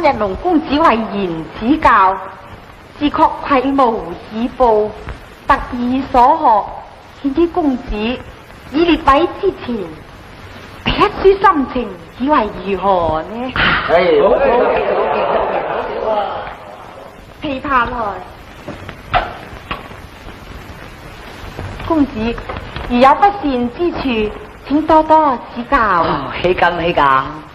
日龙公子为言指教，自确愧无以报，特意所学，欠啲公子以列位之前，一书心情，以为如何呢？琵琶来，公子如有不善之處，請多多指教。 起咁起噶。